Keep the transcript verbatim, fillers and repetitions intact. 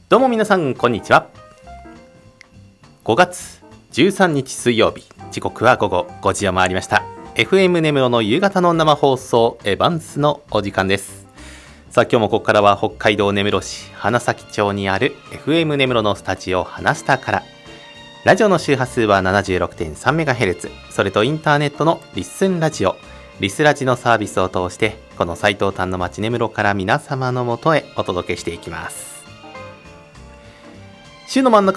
どうも皆さんこんにちは。ごがつじゅうさんにち水曜日、時刻は午後ごじを回りました。 エフエム 根室の夕方の生放送、エヴァンスのお時間です。さあ今日もここからは北海道根室市花咲町にある エフエム 根室のスタジオ花スタから、ラジオの周波数は ななじゅうろくてんさんメガヘルツ、 それとインターネットのリッスンラジオ、リスラジのサービスを通してこの最東端の町根室から皆様のもとへお届けしていきます。週の真ん中